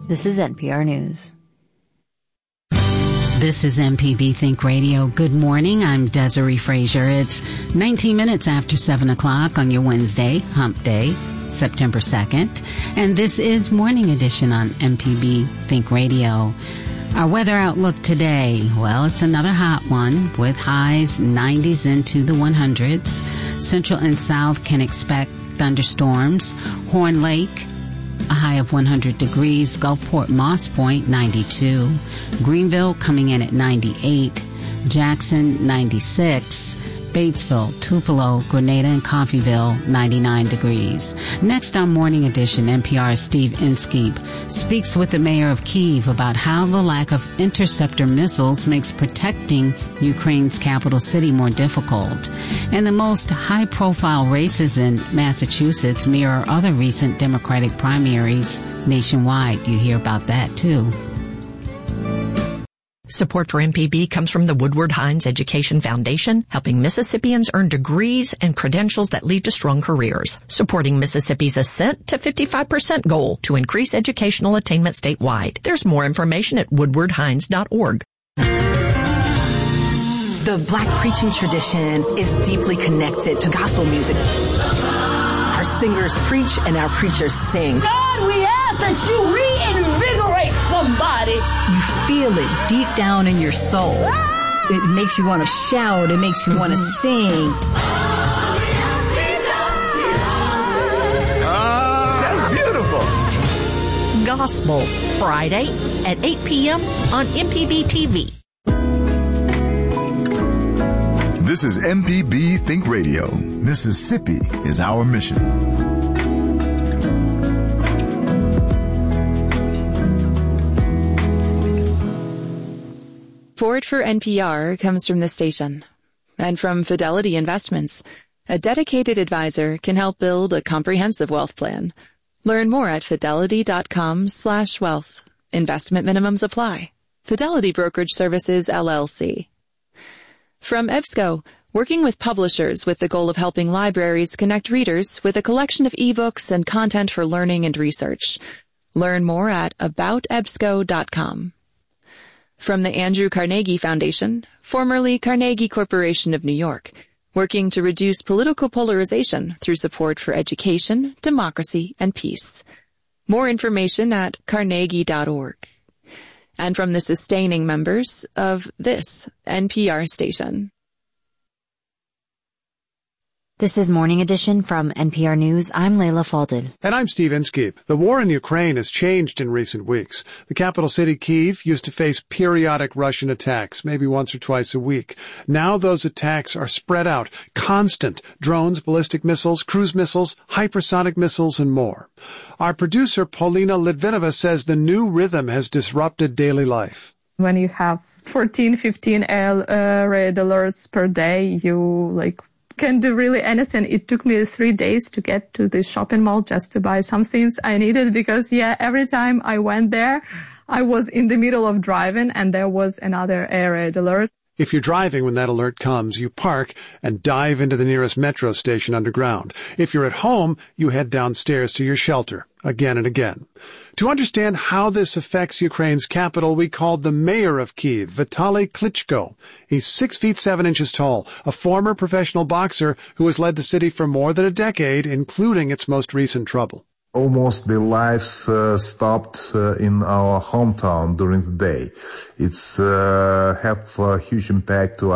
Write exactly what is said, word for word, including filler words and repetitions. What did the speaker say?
This is N P R News. This is M P B Think Radio. Good morning. I'm Desiree Frazier. It's nineteen minutes after seven o'clock on your Wednesday, Hump Day, September second. And this is Morning Edition on M P B Think Radio. Our weather outlook today, well, it's another hot one with highs nineties into the hundreds. Central and South can expect thunderstorms. Horn Lake, a high of one hundred degrees. Gulfport, Moss Point, ninety-two. Greenville coming in at ninety-eight. Jackson, ninety-six. Batesville, Tupelo, Grenada, and Coffeyville, ninety-nine degrees. Next on Morning Edition, N P R's Steve Inskeep speaks with the mayor of Kyiv about how the lack of interceptor missiles makes protecting Ukraine's capital city more difficult. And the most high-profile races in Massachusetts mirror other recent Democratic primaries nationwide. You hear about that, too. Support for M P B comes from the Woodward Hines Education Foundation, helping Mississippians earn degrees and credentials that lead to strong careers, supporting Mississippi's ascent to fifty-five percent goal to increase educational attainment statewide. There's more information at woodward hines dot org. The Black preaching tradition is deeply connected to gospel music. Our singers preach and our preachers sing. God, we ask that you reinvigorate somebody. You feel it deep down in your soul. Ah! It makes you want to shout. It makes you want to sing. Ah, that's beautiful. Gospel, Friday at eight p.m. on M P B T V. This is M P B Think Radio. Mississippi is our mission. Support for N P R comes from the station and from Fidelity Investments. A dedicated advisor can help build a comprehensive wealth plan. Learn more at fidelity.com slash wealth. Investment minimums apply. Fidelity Brokerage Services, L L C. From EBSCO, working with publishers with the goal of helping libraries connect readers with a collection of ebooks and content for learning and research. Learn more at about ebsco dot com. From the Andrew Carnegie Foundation, formerly Carnegie Corporation of New York, working to reduce political polarization through support for education, democracy, and peace. More information at carnegie dot org. And from the sustaining members of this N P R station. This is Morning Edition from N P R News. I'm Layla Falded. And I'm Steve Inskeep. The war in Ukraine has changed in recent weeks. The capital city, Kyiv, used to face periodic Russian attacks, maybe once or twice a week. Now those attacks are spread out, constant. Drones, ballistic missiles, cruise missiles, hypersonic missiles, and more. Our producer, Paulina Litvinova, says the new rhythm has disrupted daily life. When you have fourteen, fifteen uh, red alerts per day, you, like, can do really anything. It took me three days to get to the shopping mall just to buy some things I needed because, yeah, every time I went there, I was in the middle of driving and there was another air raid alert. If you're driving when that alert comes, you park and dive into the nearest metro station underground. If you're at home, you head downstairs to your shelter again and again. To understand how this affects Ukraine's capital, we called the mayor of Kyiv, Vitaly Klitschko. He's six feet seven inches tall, a former professional boxer who has led the city for more than a decade, including its most recent trouble. Almost the lives uh, stopped uh, in our hometown during the day. It's uh, have a huge impact to